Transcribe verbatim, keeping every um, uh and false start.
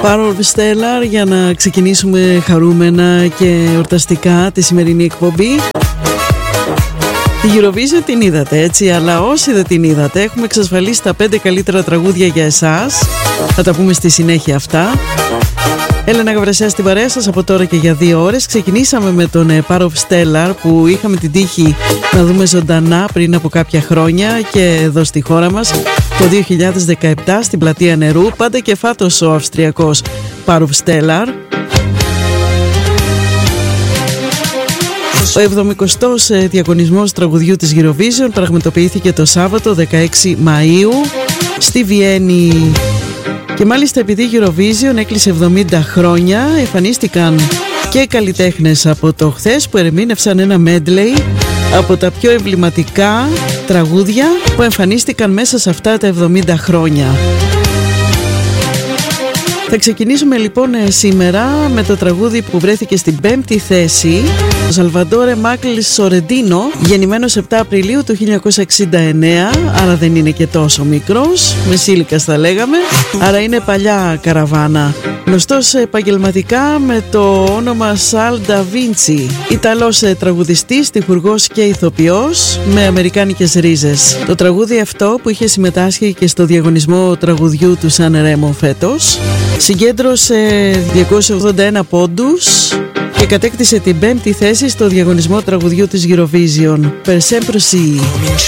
Power Stellar για να ξεκινήσουμε χαρούμενα και εορταστικά τη σημερινή εκπομπή. Τη Eurovision την είδατε, έτσι, αλλά όσοι δεν την είδατε, έχουμε εξασφαλίσει τα πέντε καλύτερα τραγούδια για εσάς. Θα τα πούμε στη συνέχεια αυτά. Έλενα Γαβρεσιά στην παρέα σας από τώρα και για δύο ώρες. Ξεκινήσαμε με τον Power Stellar που είχαμε την τύχη να δούμε ζωντανά πριν από κάποια χρόνια και εδώ στη χώρα μας το δύο χιλιάδες δεκαεπτά στην Πλατεία Νερού. Πάντα και φάτος ο Αυστριακός Power Stellar. Ο εβδομηκοστός διαγωνισμός τραγουδιού της Eurovision πραγματοποιήθηκε το Σάββατο δεκαέξι Μαΐου στη Βιέννη. Και μάλιστα επειδή η Eurovision έκλεισε εβδομήντα χρόνια, εμφανίστηκαν και καλλιτέχνες από το χθες που ερμήνευσαν ένα medley από τα πιο εμβληματικά τραγούδια που εμφανίστηκαν μέσα σε αυτά τα εβδομήντα χρόνια. Θα ξεκινήσουμε λοιπόν σήμερα με το τραγούδι που βρέθηκε στην πέμπτη θέση. Ο Σαλβαντόρε Μάκλ Σορεντίνο, γεννημένος επτά Απριλίου του χίλια εννιακόσια εξήντα εννέα, άρα δεν είναι και τόσο μικρός, μεσήλικας θα λέγαμε, άρα είναι παλιά καραβάνα. Γνωστός επαγγελματικά με το όνομα Σαλ Ντα Βίντσι, Ιταλός τραγουδιστής, τυχουργός και ηθοποιός με αμερικάνικες ρίζες. Το τραγούδι αυτό που είχε συμμετάσχει και στο διαγωνισμό τραγουδιού του Σαν Ρέμο φέτος συγκέντρωσε διακόσιους ογδόντα ένα πόντους και κατέκτησε την πέμπτη θέση στο διαγωνισμό τραγουδιού της Eurovision. Per sempre sì.